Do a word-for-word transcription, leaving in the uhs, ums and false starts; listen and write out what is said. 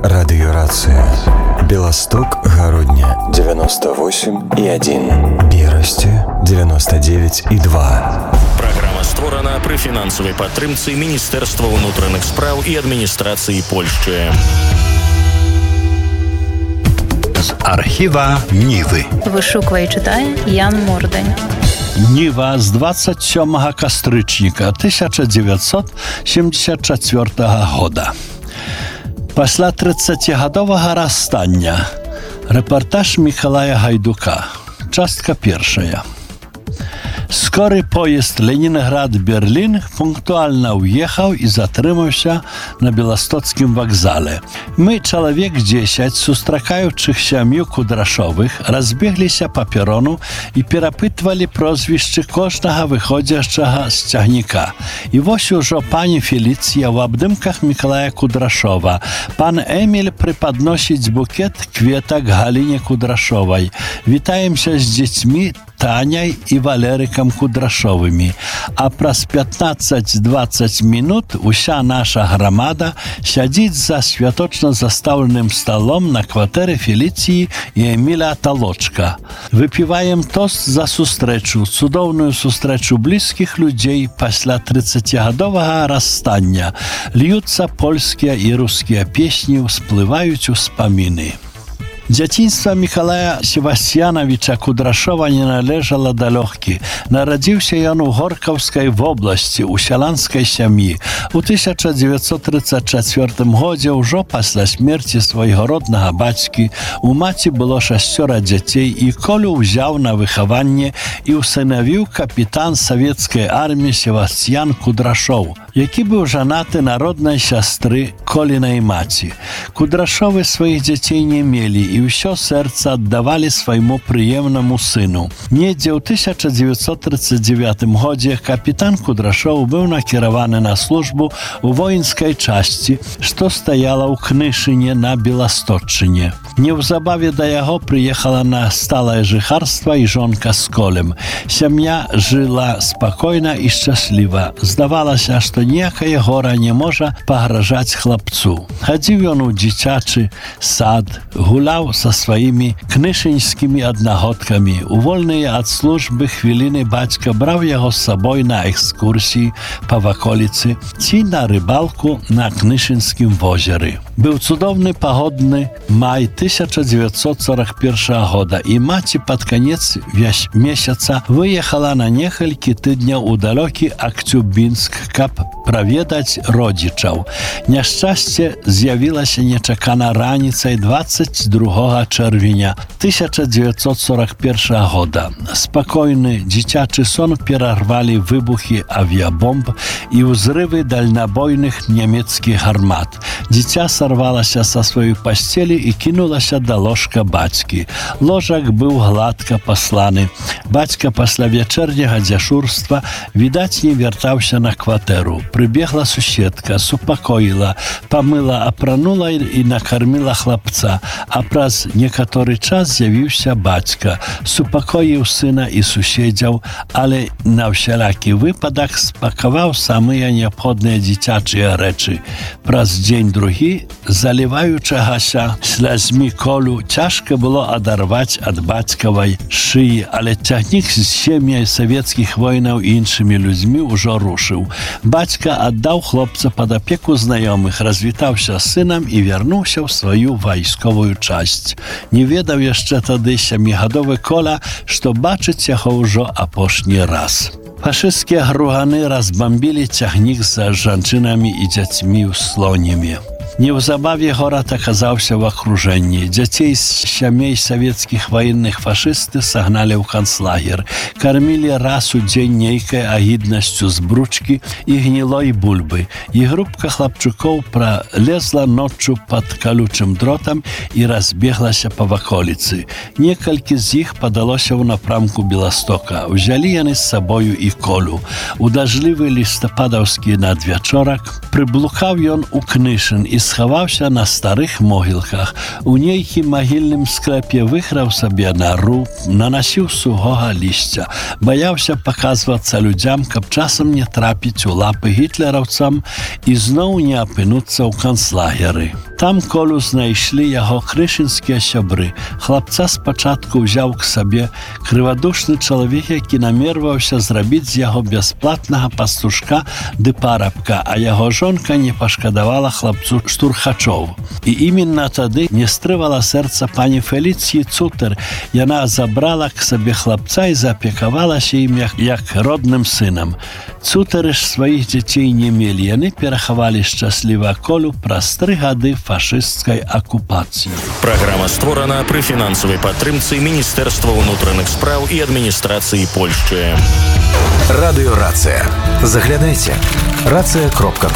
Радиорация. Белосток, Городня девяносто восемь и один. Берасти девяносто девять и два. Програма створана при фінансовій підтримці Міністерства внутрішніх справ і адміністрації Польщі. З архіва Ніви. Вишукує і читає Ян Мордень. Ніва з двадцять сьомого кастрычніка тысяча девятьсот семьдесят четвёртого года. Пасля тридцатигадовага расстання. Репортаж Миколая Гайдука. Частка першая. Скорый поезд Ленінград-Берлін пунктуальна уехаў і затрымаўся на Беластоцкім вакзале. Мы, чалавек дзесяць, сустракаючых сям'ю Кудрашовых, разбегліся па перону і перапытвалі прозвішчы кожнага выходзячага з цягніка. І вось ужо пані Феліцыя ў абдымках Миколая Кудрашова. Пан Эміль прыпадносіць букет кветак Галіне Кудрашовай. Вітаемся з дзецьмі Таняй і Валерыкам Кудрашовымі. А праз пятнаццаць-дваццаць мінут уся наша грамада сядзіць за святочна застаўленым сталом на кватэры Феліцыі і Эміля Талочка. Выпіваем тост за сустрэчу, цудоўную сустрэчу блізкіх людзей пасля тридцатигадовага расстання. Льюцца польскія і рускія песні, усплываюць успаміны. Дзяцінства Миколая Севастьяновича Кудрашова не належала да лёгкі. Нарадзіўся ён у Горкаўскай вобласці, у сяланскай сям'і. У тысяча девятьсот тридцать четвёртым годзе, ўжо пасля смерці свайго роднага бацькі, у маці было шасцёра дзяцей, і Колю ўзяў на выхаванне і ўсынавіў капітан савецкай арміі Севастьян Кудрашоў, які быў жанаты на роднай сястры Колінай маці. Кудрашовы сваіх дзяцей не мелі, і ўсё сэрца аддавалі свайму прыемнаму сыну. Недзе ў тысяча девятьсот тридцать девятым годзе капітан Кудрашоў быў накіраваны на службу ў воінскай часці, што стаяла ў Кнышыне на Беласточчыне. Неўзабаве да яго прыехала на сталае жыхарства і жонка з Колем. Сям'я жыла спакойна і шчасліва. Здавалася, што ніякае гора не можа пагражаць хлапцу. Хадзіў ён у дзіцячы сад, гуляў са сваімі кнышынскімі аднагодкамі. У вольныя ад службы хвіліны бацька браў яго з сабой на экскурсіі па ваколіцы ці на рыбалку на Кнышынскім возеры. Быў цудоўны пагодны май тысяча девятьсот сорок первого года, і маці пад канец месяца выехала на некалькі тыдняў у далёкі Акцюбінск, каб праведаць родзічаў. Няшчасце з'явілася нечакана раніцай двадцать другого чэрвеня тысяча девятьсот сорок первого года. Спакойны дзіцячы сон перарвалі выбухі авіабомб і ўзрывы дальнабойных нямецкіх гармат. Дзіця сарвалася са сваёй пасцелі і кінулася да ложка бацькі. Ложак быў гладка пасланы. Бацька пасля вячэрняга дзяжурства, відаць, не вяртаўся на кватэру. Прыбегла суседка, супакоіла, памыла, апранула і накарміла хлапца. А праз некаторы час з'явіўся бацька, супакоіў сына і суседзяў, але на ўсялякі выпадак спакаваў самыя неабходныя дзіцячыя рэчы. Праз дзень-другі, заліваючагася слязьмі Колю, цяжка было адарваць ад бацькавай шыі, але цягнік з сем'яй савецкіх воінаў і іншымі людзьмі ўжо рушыў. Бацька аддаў хлопца пад апеку знаёмых, развітаўся з сынам і вярнуўся ў сваю вайсковую часць. Не ведаў яшчэ тады сямігадовы Коля, што бачыць яго ўжо апошні раз. Фашысцкія груганы разбамбілі цягнік з жанчынамі і дзяцьмі ў Слонімі. Неўзабаве горад аказаўся ў акружэнні. Дзяцей з сямей савецкіх ваенных фашысты сагналі ў канцлагер. Кармілі раз у дзень нейкай агіднасцю з бручкі і гнілой бульбы. І групка хлапчукоў пралезла ноччу пад калючым дротам і разбеглася па ваколіцы. Некалькі з іх падалося ў напрамку Беластока. Узялі яны з сабою і Колю. У дажлівы лістападаўскі надвячорак прыблукаў ён у Кнышын і схаваўся на старых могілках. У нейкім магільным скляпе выхраў сабе нару, нанасіў сухога лісця, баяўся паказвацца людзям, каб часам не трапіць у лапы гітлераўцам і зноў не апынуцца ў канцлагеры. Там Колю знайшлі яго крышынскія сябры. Хлапца спачатку ўзяў к сабе крывадушны чалавек, які намерваўся зрабіць з яго бясплатнага пастушка ды парабка, а яго жонка не пашкадавала хлапцу штурхачоў. І іменна тады не стрывала сэрца пані Феліцыі Цутер. Яна забрала к сабе хлапца і заапекавалася ім як, як родным сынам. Цутары ж сваіх дзяцей не мелі. Яны перахавалі шчасліва Колю праз тры гады фашысцкай акупацыі. Праграма створана пры фінансавай падтрымцы Міністэрства ўнутраных спраў і адміністрацыі Польшчы. Радыёрацыя. Заглядайце. рацыя кропка